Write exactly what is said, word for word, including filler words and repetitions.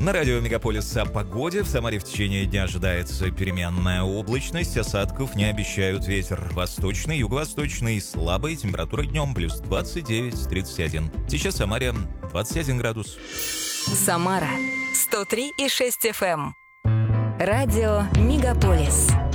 На радио Мегаполис о погоде. В Самаре в течение дня ожидается переменная облачность. Осадков не обещают. Ветер восточный, юго-восточный, слабый. Температура днем плюс двадцать девять - тридцать один. Сейчас в Самаре двадцать один градус. Самара сто три и шесть эф эм. Радио Мегаполис.